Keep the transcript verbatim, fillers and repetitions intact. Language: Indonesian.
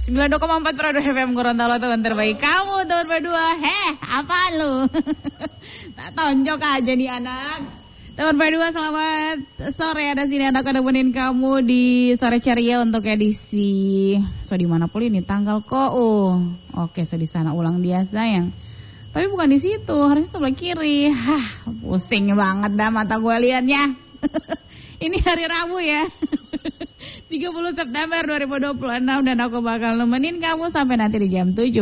sembilan dua koma empat Prado F M Gorontalo, teman terbaik kamu, teman berdua. Heh, apa lu? Tak tonjok aja nih anak. Teman berdua, selamat sore. Ada sini anak nemenin kamu di sore ceria untuk edisi. So di mana pun ini tanggal ko. Uh. Oke, so di sana ulang dia sayang. Tapi bukan di situ, harusnya sebelah kiri. Hah, pusing banget dah mata gue liatnya. Ini hari Rabu ya. tiga puluh September dua ribu dua puluh enam dan aku bakal nemenin kamu sampai nanti di jam tujuh.